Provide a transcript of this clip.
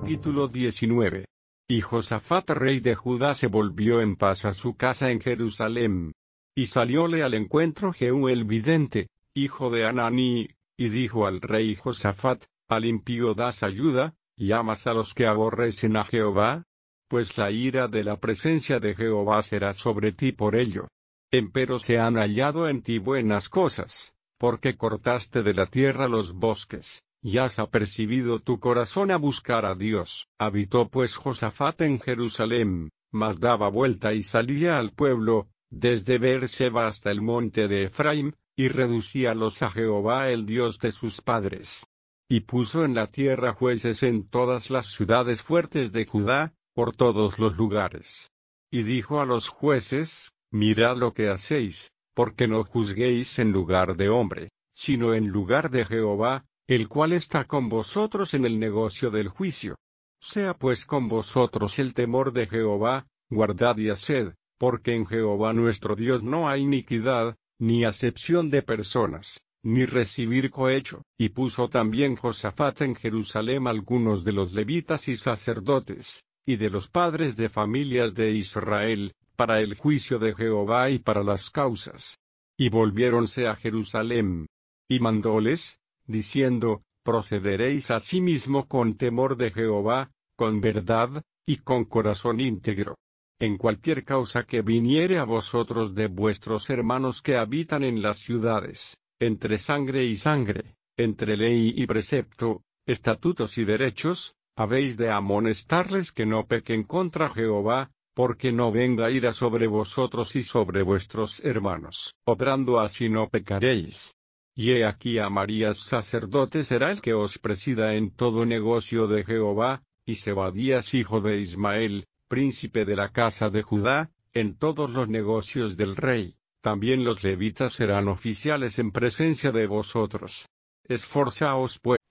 Capítulo 19. Y Josafat rey de Judá se volvió en paz a su casa en Jerusalem. Y salióle al encuentro Jehú el vidente, hijo de Ananí, y dijo al rey Josafat: ¿Al impío das ayuda, y amas a los que aborrecen a Jehová? Pues la ira de la presencia de Jehová será sobre ti por ello. Empero se han hallado en ti buenas cosas, porque cortaste de la tierra los bosques, y has apercibido tu corazón a buscar a Dios. Habitó pues Josafat en Jerusalem, mas daba vuelta y salía al pueblo, desde Beer-seba hasta el monte de Efraim, y reducíalos a Jehová el Dios de sus padres. Y puso en la tierra jueces en todas las ciudades fuertes de Judá, por todos los lugares. Y dijo a los jueces: Mirad lo que hacéis, porque no juzguéis en lugar de hombre, sino en lugar de Jehová, el cual está con vosotros en el negocio del juicio. Sea pues con vosotros el temor de Jehová, guardad y haced, porque en Jehová nuestro Dios no hay iniquidad, ni acepción de personas, ni recibir cohecho. Y puso también Josafat en Jerusalem algunos de los levitas y sacerdotes, y de los padres de familias de Israel, para el juicio de Jehová y para las causas. Y volviéronse a Jerusalem. Y mandóles, diciendo: Procederéis asimismo con temor de Jehová, con verdad, y con corazón íntegro. En cualquier causa que viniere a vosotros de vuestros hermanos que habitan en las ciudades, entre sangre y sangre, entre ley y precepto, estatutos y derechos, habéis de amonestarles que no pequen contra Jehová, porque no venga ira sobre vosotros y sobre vuestros hermanos. Obrando así no pecaréis. Y he aquí Amarías sacerdote será el que os presida en todo negocio de Jehová, y Zebadías hijo de Ismael, príncipe de la casa de Judá, en todos los negocios del rey. También los levitas serán oficiales en presencia de vosotros. Esforzaos pues